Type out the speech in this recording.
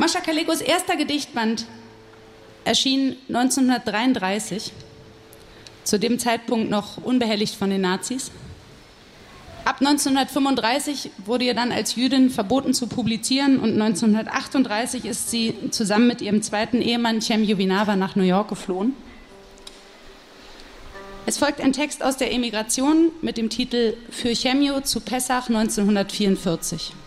Mascha Kalegos erster Gedichtband erschien 1933, zu dem Zeitpunkt noch unbehelligt von den Nazis. Ab 1935 wurde ihr dann als Jüdin verboten zu publizieren und 1938 ist sie zusammen mit ihrem zweiten Ehemann Cem Jovinawa nach New York geflohen. Es folgt ein Text aus der Emigration mit dem Titel Für Chemio zu Pessach 1944.